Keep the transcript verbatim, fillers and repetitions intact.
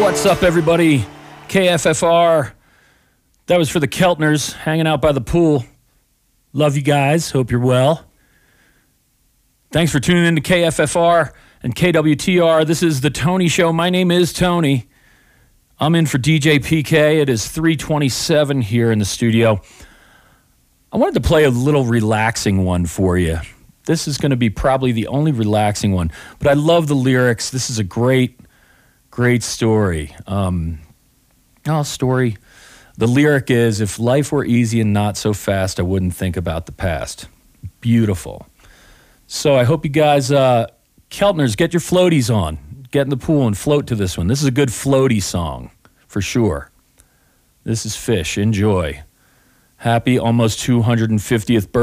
What's up, everybody? K F F R. That was for the Keltners hanging out by the pool. Love you guys. Hope you're well. Thanks for tuning in to K F F R and K W T R. This is The Tony Show. My name is Tony. I'm in for D J P K. It is three twenty-seven here in the studio. I wanted to play a little relaxing one for you. This is going to be probably the only relaxing one, but I love the lyrics. This is a great, great story. Um, oh, story. The lyric is, if life were easy and not so fast, I wouldn't think about the past. Beautiful. So I hope you guys, uh, Keltners, get your floaties on. Get in the pool and float to this one. This is a good floaty song, for sure. This is Fish. Enjoy. Happy almost two hundred fiftieth birthday.